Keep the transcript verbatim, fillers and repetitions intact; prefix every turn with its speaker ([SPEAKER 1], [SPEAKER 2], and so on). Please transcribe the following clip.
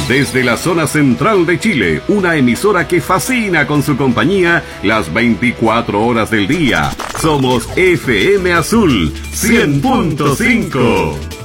[SPEAKER 1] Desde la zona central de Chile, una emisora que fascina con su compañía las veinticuatro horas del día. Somos F M Azul cien punto cinco.